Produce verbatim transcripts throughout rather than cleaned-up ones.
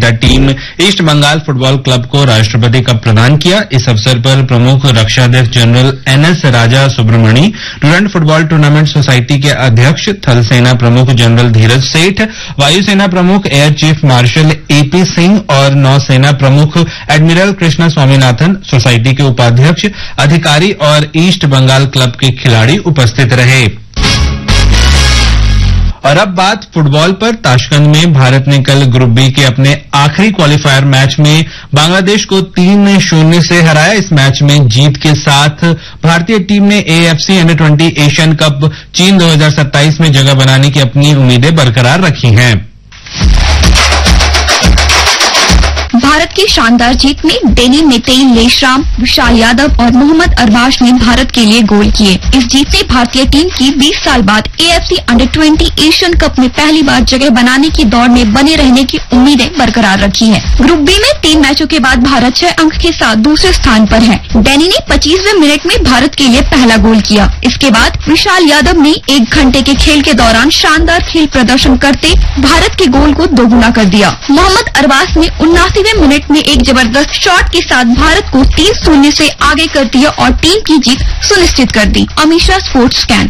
विजेता team east Bengal football club को राष्ट्रपति कप प्रदान किया। इस अवसर पर प्रमुख रक्षाध्यक्ष जनरल एनएस राजा Subramani, Durand football tournament society के अध्यक्ष थल सेना प्रमुख जनरल धीरज सेठ, वायुसेना प्रमुख air chief marshal AP Singh और नौसेना प्रमुख एडमिरल कृष्णा स्वामीनाथन, सोसाइटी के उपाध्यक्ष, अधिकारी और ईस्ट बंगाल क्लब के खिलाड़ी उपस्थित रहे। और अब बात फुटबॉल पर। ताशकंद में भारत ने कल ग्रुप बी के अपने आखिरी क्वालिफायर मैच में बांग्लादेश को तीन शून्य से हराया। इस मैच में जीत के साथ भारतीय टीम ने AFC under twenty Asian cup चीन दो हज़ार सत्ताईस में जगह बनाने की अपनी उम्मीदें बरकरार रखी हैं। भारत की शानदार जीत में डेनी नेतेई लेशराम, विशाल यादव और मोहम्मद अरबाज ने भारत के लिए गोल किए। इस जीत ने भारतीय टीम की बीस साल बाद AFC under twenty Asian cup में पहली बार जगह बनाने की दौड़ में बने रहने की उम्मीदें बरकरार रखी हैं। ग्रुप बी में तीन मैचों के बाद भारत छह अंक के साथ दूसरे स्थान पर है। डेनी ने पच्चीसवें मिनट में भारत के लिए पहला गोल किया। इसके बाद विशाल यादव ने एक घंटे के खेल के दौरान शानदार खेल प्रदर्शन करते भारत के गोल को दोगुना कर दिया। मोहम्मद अरबाज ने उन्नासीवें मिनट में एक जबरदस्त शॉट के साथ भारत को तीन शून्य से आगे कर दिया और टीम की जीत सुनिश्चित कर दी। Amisha sports scan.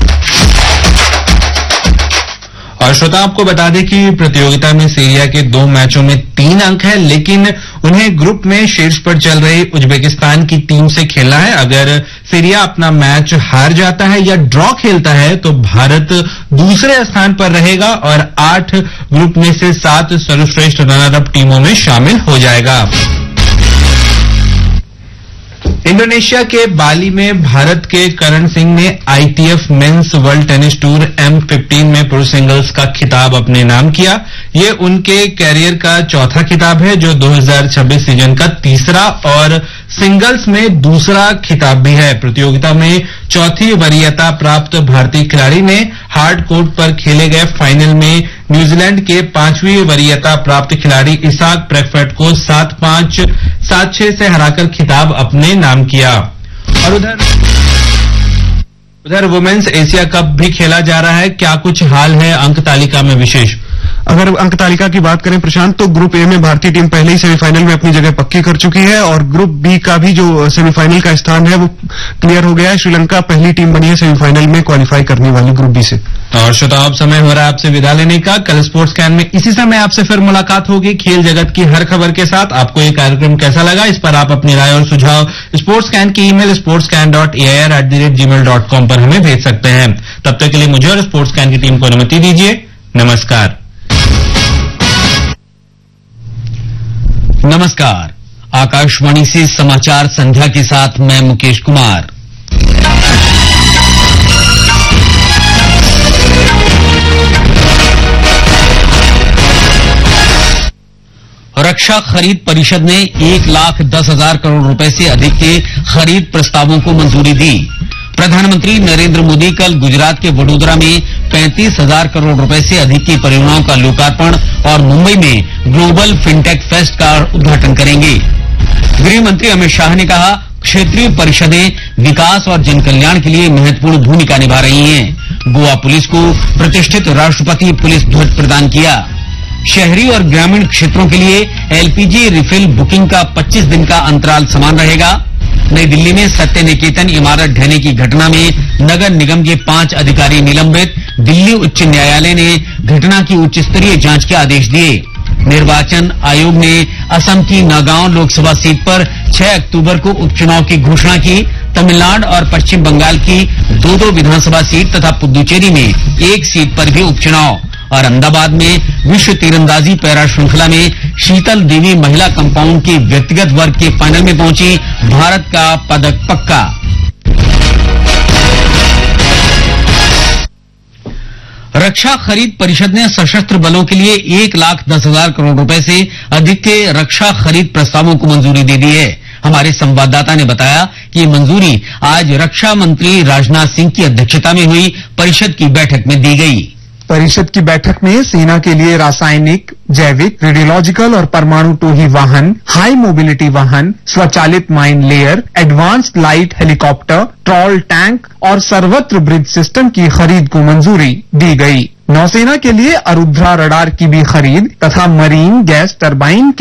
और श्रोता, आपको बता दें कि प्रतियोगिता में सीरिया के दो मैचों में तीन अंक है, लेकिन उन्हें ग्रुप में शीर्ष पर चल रही उज्बेकिस्तान की टीम से खेलना है। अगर सीरिया अपना मैच हार जाता है या ड्रॉ खेलता है तो भारत दूसरे स्थान पर रहेगा और आठ ग्रुप में से सात सर्वश्रेष्ठ रनर अप टीमों में शामिल हो जाएगा। इंडोनेशिया के बाली में भारत के करण सिंह ने ITF mains world tennis tour M fifteen में पुरुष सिंगल्स का खिताब अपने नाम किया। ये उनके कैरियर का चौथा खिताब है, जो दो हज़ार छब्बीस सीजन का तीसरा और सिंगल्स में दूसरा खिताब भी है। प्रतियोगिता में चौथी वरीयता प्राप्त भारतीय खिलाड़ी ने हार्ड कोर्ट पर खेले गए फाइनल में न्यूजीलैंड के पांचवी वरीयता प्राप्त खिलाड़ी इसाक ब्रैडफोर्ड को सात पांच सात छह से हराकर खिताब अपने नाम किया। और उधर उधर वुमेन्स एशिया कप भी खेला जा रहा है। क्या कुछ हाल है अंक तालिका में विशेष? अगर अंक तालिका की बात करें प्रशांत, तो ग्रुप ए में भारतीय टीम पहले ही सेमीफाइनल में अपनी जगह पक्की कर चुकी है और ग्रुप बी का भी जो सेमीफाइनल का स्थान है वो क्लियर हो गया है। श्रीलंका पहली टीम बनी है सेमीफाइनल में क्वालिफाई करने वाली ग्रुप बी से। और श्रोताओ, अब समय हो रहा है आपसे विदा लेने का। कल स्पोर्ट्स कैन में इसी समय आपसे फिर मुलाकात होगी खेल जगत की हर खबर के साथ। आपको ये कार्यक्रम कैसा लगा, इस पर आप अपनी राय और सुझाव स्पोर्ट्स कैन की email sports can dot A I R at the rate ji mail dot com पर हमें भेज सकते हैं। तब तक के लिए मुझे और स्पोर्ट्स कैन की टीम को अनुमति दीजिए। नमस्कार। नमस्कार। आकाशवाणी से समाचार संध्या के साथ मैं मुकेश कुमार। रक्षा खरीद परिषद ने एक लाख दस हजार करोड़ रुपए से अधिक के खरीद प्रस्तावों को मंजूरी दी। प्रधानमंत्री नरेंद्र मोदी कल गुजरात के वडोदरा में पैंतीस हजार करोड़ रुपए से अधिक की परियोजनाओं का लोकार्पण और मुंबई में ग्लोबल फिनटेक फेस्ट का उद्घाटन करेंगे। गृह मंत्री अमित शाह ने कहा, क्षेत्रीय परिषदें विकास और जनकल्याण के लिए महत्वपूर्ण भूमिका निभा रही हैं। गोवा पुलिस को प्रतिष्ठित राष्ट्रपति पुलिस ध्वज प्रदान किया। शहरी और ग्रामीण क्षेत्रों के लिए एलपीजी रिफिल बुकिंग का पच्चीस दिन का अंतराल समान रहेगा। नई दिल्ली में सत्य निकेतन इमारत ढहने की घटना में नगर निगम के पांच अधिकारी निलंबित। दिल्ली उच्च न्यायालय ने घटना की उच्च स्तरीय जांच के आदेश दिए। निर्वाचन आयोग ने असम की नगांव लोकसभा सीट पर छह अक्टूबर को उपचुनाव की घोषणा की। तमिलनाडु और पश्चिम बंगाल की दो दो विधानसभा सीट तथा पुदुचेरी में एक सीट पर भी उपचुनाव। और अहमदाबाद में विश्व तीरंदाजी पैरा श्रृंखला में शीतल देवी महिला कंपाउंड के व्यक्तिगत वर्ग के फाइनल में पहुंची। भारत का पदक पक्का। रक्षा खरीद परिषद ने सशस्त्र बलों के लिए एक लाख दस हजार करोड़ रुपए से अधिक के रक्षा खरीद प्रस्तावों को मंजूरी दे दी है। हमारे संवाददाता ने बताया कि ये मंजूरी आज रक्षा मंत्री राजनाथ सिंह की अध्यक्षता में हुई परिषद की बैठक में दी गई। परिषद की बैठक में सेना के लिए रासायनिक, जैविक, रेडियोलॉजिकल और परमाणु टोही वाहन, हाई मोबिलिटी वाहन, स्वचालित mine layer, advanced light helicopter, troll tank और सर्वत्र ब्रिज सिस्टम की खरीद को मंजूरी दी गई। नौसेना के लिए अरुद्रा रडार की भी खरीद तथा मरीन गैस टरबाइन